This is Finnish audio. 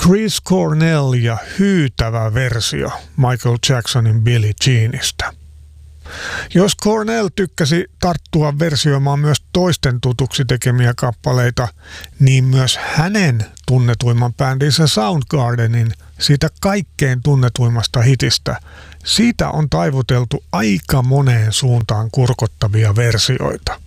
Chris Cornell ja hyytävä versio Michael Jacksonin Billie Jeanista. Jos Cornell tykkäsi tarttua versioimaan myös toisten tutuksi tekemiä kappaleita, niin myös hänen tunnetuimman bändinsä Soundgardenin, siitä kaikkein tunnetuimmasta hitistä, siitä on taivuteltu aika moneen suuntaan kurkottavia versioita.